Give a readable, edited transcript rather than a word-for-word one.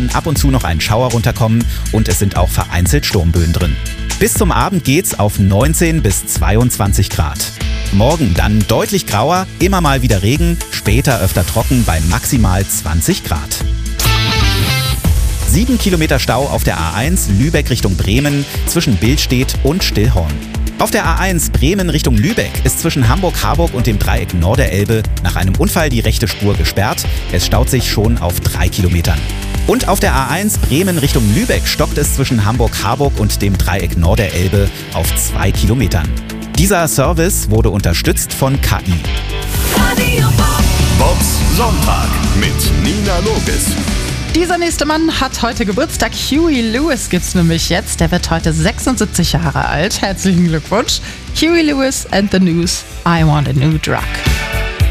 kann ab und zu noch ein Schauer runterkommen und es sind auch vereinzelt Sturmböen drin. Bis zum Abend geht's auf 19 bis 22 Grad. Morgen dann deutlich grauer, immer mal wieder Regen, später öfter trocken bei maximal 20 Grad. 7 Kilometer Stau auf der A1 Lübeck Richtung Bremen zwischen Billstedt und Stillhorn. Auf der A1 Bremen Richtung Lübeck ist zwischen Hamburg-Harburg und dem Dreieck Norderelbe nach einem Unfall die rechte Spur gesperrt. Es staut sich schon auf 3 Kilometern. Und auf der A1 Bremen Richtung Lübeck stockt es zwischen Hamburg-Harburg und dem Dreieck Norderelbe auf 2 Kilometern. Dieser Service wurde unterstützt von KI. Bobs Sonntag mit Nina Loges. Dieser nächste Mann hat heute Geburtstag. Huey Lewis gibt's nämlich jetzt. Der wird heute 76 Jahre alt. Herzlichen Glückwunsch. Huey Lewis and the News. I want a new drug.